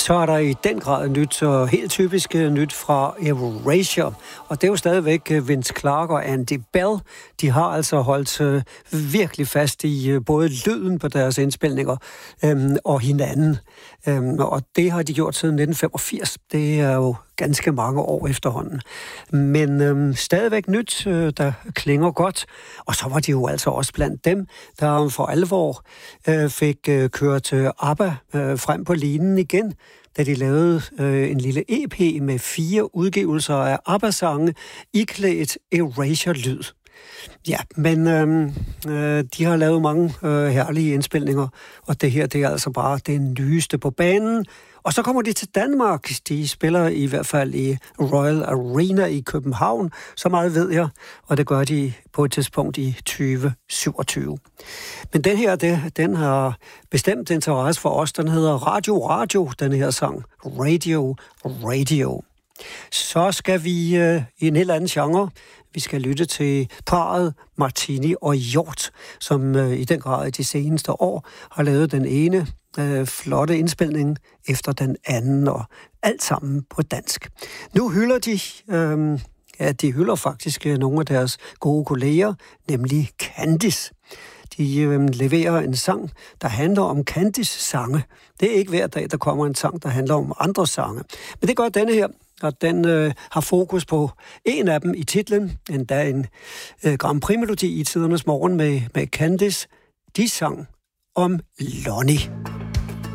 Så er der i den grad nyt, og helt typisk nyt fra Erasure. Og det er jo stadigvæk Vince Clarke og Andy Bell. De har altså holdt virkelig fast i både lyden på deres indspilninger og hinanden. Og det har de gjort siden 1985. Det er jo ganske mange år efterhånden. Men stadigvæk nyt, der klinger godt. Og så var de jo altså også blandt dem, der for alvor fik kørt ABBA frem på linen igen, da de lavede en lille EP med 4 udgivelser af ABBA-sange iklædt Erasure-lyd. Ja, men de har lavet mange herlige indspilninger, og det her, det er altså bare det nyeste på banen. Og så kommer de til Danmark. De spiller i hvert fald i Royal Arena i København, så meget ved jeg, og det gør de på et tidspunkt i 2027. Men den her, den har bestemt interesse for os. Den hedder Radio, den her sang. Radio. Så skal vi i en helt anden genre. Vi skal lytte til parret Martini og Hjort, som i den grad i de seneste år har lavet den ene flotte indspilning efter den anden, og alt sammen på dansk. Nu hylder de hylder faktisk nogle af deres gode kolleger, nemlig Candice. De leverer en sang, der handler om Candice sange. Det er ikke hver dag, der kommer en sang, der handler om andre sange. Men det gør denne her, og den har fokus på en af dem i titlen, endda en Grand Prix-melodi i tidernes morgen med Candice. De sang om Lonnie.